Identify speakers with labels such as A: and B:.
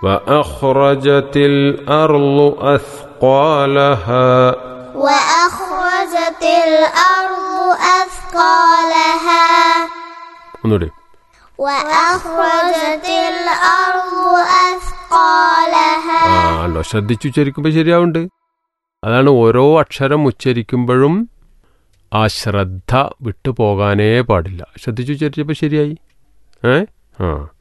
A: وأخرجت الأرض أثقالها
B: وأخرجت الأرض أثقالها
A: ഒന്നുകൂടി
B: وأخرجت الأرض أثقالها
A: അല്ലോ ശ്രദ്ധിച്ചുച്ചരിക്കുമ്പോൾ ശരിയാവുണ്ട്. അതാണ് ഓരോ അക്ഷരം ഉച്ചരിക്കുമ്പോഴും ആ ശ്രദ്ധ വിട്ടുപോകാനേ പാടില്ല. ശ്രദ്ധിച്ചുച്ചരിച്ചപ്പോൾ ശരിയായി. ആ